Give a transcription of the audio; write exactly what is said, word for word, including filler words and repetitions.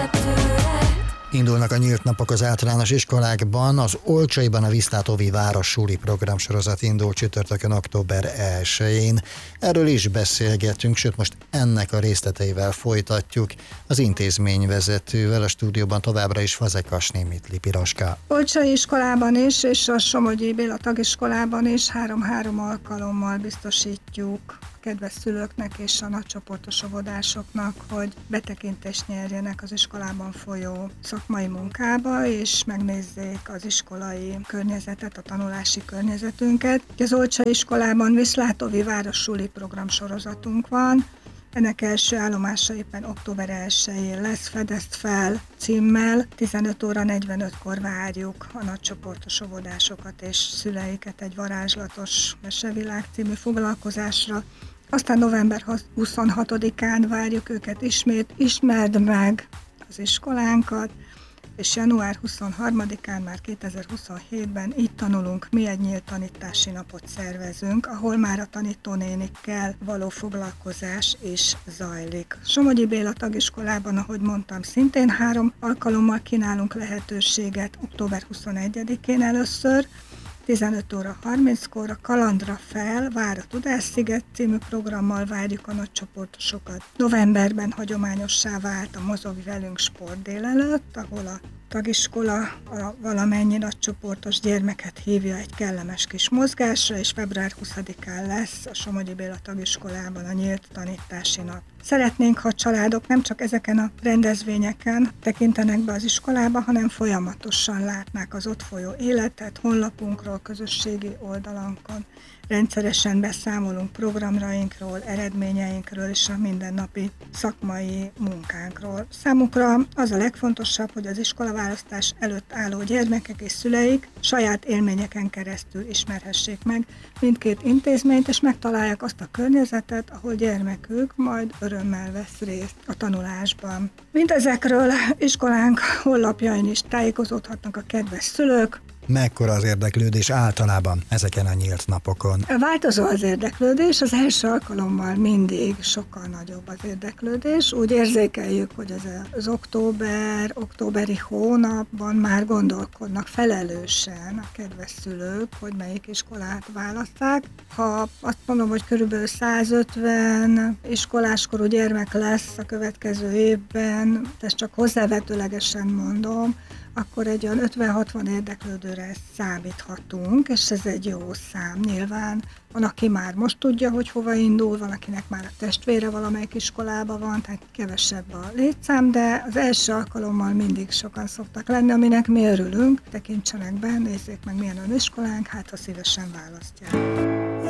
Indulnak a nyílt napok az általános iskolákban. Az Olcsaiban a Viszlátóvi Várossuli programsorozat indul csütörtökön október elsején. Erről is beszélgetünk, sőt most ennek a részleteivel folytatjuk az intézményvezetővel. A stúdióban továbbra is Fazekas Némit Piroska. Olcsai iskolában is, és a Somogyi Béla tagiskolában is három-három alkalommal biztosítjuk kedves szülőknek és a nagycsoportos óvodásoknak, hogy betekintést nyerjenek az iskolában folyó szakmai munkába, és megnézzék az iskolai környezetet, a tanulási környezetünket. Az Olcsai iskolában Viszlátóvi Várossuli programsorozatunk van. Ennek első állomása éppen október elsején lesz, Fedezd fel címmel. tizenöt óra negyvenötkor várjuk a nagycsoportos óvodásokat és szüleiket egy varázslatos mesevilág című foglalkozásra. Aztán november huszonhatodikán várjuk őket ismét, ismerd meg az iskolánkat, és január huszonharmadikán már kétezer-huszonhétben Így tanulunk mi egy nyílt tanítási napot szervezünk, ahol már a tanítónénikkel való foglalkozás is zajlik. Somogyi Béla tagiskolában, ahogy mondtam, szintén három alkalommal kínálunk lehetőséget, október huszonegyedikén először, tizenöt óra harminckor a Kalandra fel, Vár a Tudássziget című programmal várjuk a nagycsoportosokat. Novemberben hagyományossá vált a Mozog velünk sport délelőtt, ahol a tagiskola a valamennyi nagycsoportos gyermeket hívja egy kellemes kis mozgásra, és február huszadikán lesz a Somogyi Béla tagiskolában a nyílt tanítási nap. Szeretnénk, ha a családok nem csak ezeken a rendezvényeken tekintenek be az iskolába, hanem folyamatosan látnák az ott folyó életet, honlapunkról, közösségi oldalankon. Rendszeresen beszámolunk programrainkról, eredményeinkről és a mindennapi szakmai munkánkról. Számukra az a legfontosabb, hogy az iskolaválasztás előtt álló gyermekek és szüleik saját élményeken keresztül ismerhessék meg mindkét intézményt, és megtalálják azt a környezetet, ahol gyermekük majd örömmel vesz részt a tanulásban. Mindezekről iskolánk honlapjain is tájékozódhatnak a kedves szülők. Mekkora az érdeklődés általában ezeken a nyílt napokon? Változó az érdeklődés, az első alkalommal mindig sokkal nagyobb az érdeklődés. Úgy érzékeljük, hogy ez az október, októberi hónapban már gondolkodnak felelősen a kedves szülők, hogy melyik iskolát választák. Ha azt mondom, hogy körülbelül százötven iskoláskorú gyermek lesz a következő évben, ezt csak hozzávetőlegesen mondom, akkor egy olyan ötven-hatvan érdeklődőre számíthatunk, és ez egy jó szám. Nyilván van, aki már most tudja, hogy hova indul, van, akinek már a testvére valamelyik iskolában van, tehát kevesebb a létszám, de az első alkalommal mindig sokan szoktak lenni, aminek mi örülünk. Tekintsenek be, nézzék meg, milyen az iskolánk, hát ha szívesen választják.